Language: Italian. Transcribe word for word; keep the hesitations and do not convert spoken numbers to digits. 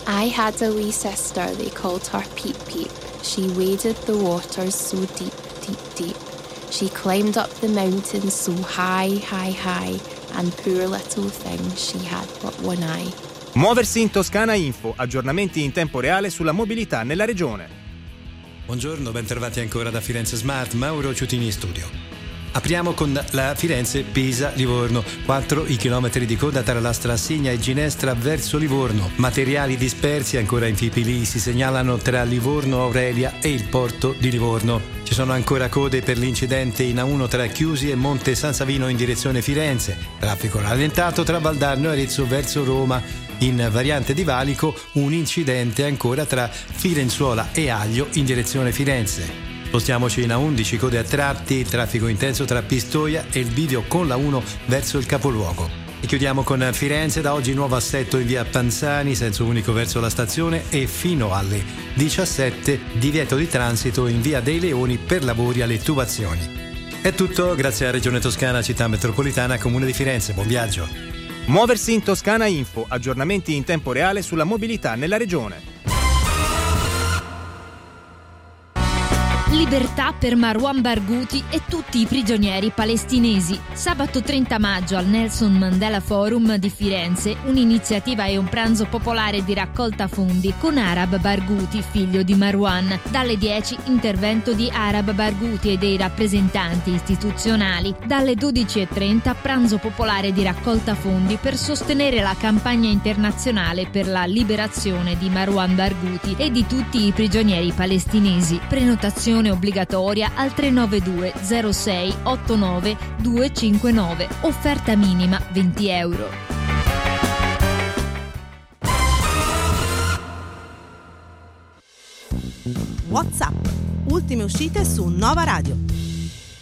I had a wee sister, they called her Peep Peep. She waded the waters so deep, deep, deep. She climbed up the mountains so high, high, high. And poor little thing, she had but one eye. Muoversi in Toscana Info, aggiornamenti in tempo reale sulla mobilità nella regione. Buongiorno, bentrovati ancora da Firenze Smart, Mauro Ciutini in studio. Apriamo con la Firenze-Pisa-Livorno. quattro i chilometri di coda tra la Strassigna e Ginestra verso Livorno. Materiali dispersi ancora in Fipili si segnalano tra Livorno Aurelia e il porto di Livorno. Ci sono ancora code per l'incidente in A uno tra Chiusi e Monte San Savino in direzione Firenze. Traffico rallentato tra Valdarno e Arezzo verso Roma. In variante di valico un incidente ancora tra Firenzuola e Aglio in direzione Firenze. Spostiamoci in A undici, code a tratti, traffico intenso tra Pistoia e il bivio con la uno verso il capoluogo. E chiudiamo con Firenze, da oggi nuovo assetto in via Panzani, senso unico verso la stazione, e fino alle diciassette divieto di transito in via dei Leoni per lavori alle tubazioni. È tutto, grazie a Regione Toscana, Città Metropolitana, Comune di Firenze. Buon viaggio. Muoversi in Toscana Info, aggiornamenti in tempo reale sulla mobilità nella regione. Libertà per Marwan Barghouti e tutti i prigionieri palestinesi. Sabato trenta maggio al Nelson Mandela Forum di Firenze, un'iniziativa e un pranzo popolare di raccolta fondi con Arab Barghouti, figlio di Marwan. Dalle dieci intervento di Arab Barghouti e dei rappresentanti istituzionali. Dalle dodici e trenta pranzo popolare di raccolta fondi per sostenere la campagna internazionale per la liberazione di Marwan Barghouti e di tutti i prigionieri palestinesi. Prenotazione obbligatoria al tre nove due zero sei otto nove due cinque nove. Offerta minima venti euro. WhatsApp. Ultime uscite su Nova Radio.